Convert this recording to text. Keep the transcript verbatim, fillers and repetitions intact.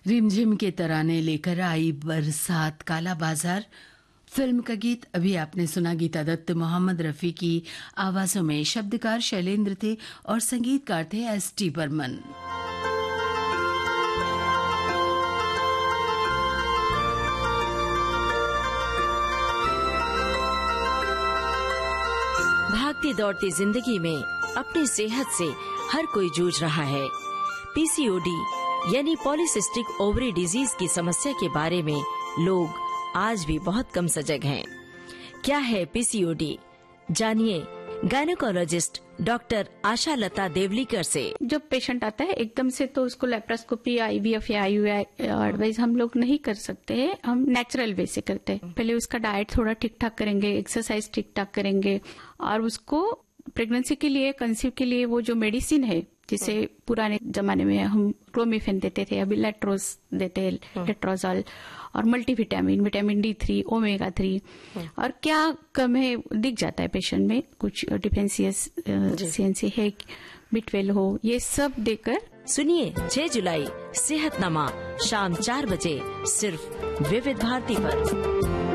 रिमझिम के तराने लेकर आई बरसात काला बाजार फिल्म का गीत अभी आपने सुना। गीता दत्त, मोहम्मद रफी की आवाजों में शब्दकार शैलेंद्र थे और संगीतकार थे एस टी बर्मन। भागती दौड़ती जिंदगी में अपनी सेहत से हर कोई जूझ रहा है। पीसीओडी यानी पॉलीसिस्टिक ओवरी डिजीज की समस्या के बारे में लोग आज भी बहुत कम सजग हैं। क्या है पीसीओडी? जानिए गायनेकोलॉजिस्ट डॉक्टर आशा लता देवलीकर से। जब पेशेंट आता है एकदम से तो उसको लेप्रोस्कोपी, आईवीएफ या आईयूआई एडवाइस हम लोग नहीं कर सकते हैं, हम नेचुरल वे से करते हैं। पहले उसका डाइट थोड़ा ठीक ठाक करेंगे, एक्सरसाइज ठीक ठाक करेंगे और उसको प्रेगनेंसी के लिए, कंसीव के लिए वो जो मेडिसिन है, जिसे पुराने जमाने में हम क्लोमिफेन देते थे, अभी लेट्रोज देते हैं, लेट्रोजॉल, और multivitamin, vitamin D three, omega three, और क्या कम है दिख जाता है पेशेंट में, कुछ डिफेंसियस है, बी ट्वेल्व हो, ये सब देकर। सुनिए छह जुलाई सेहतनामा शाम चार बजे सिर्फ विविध भारती पर।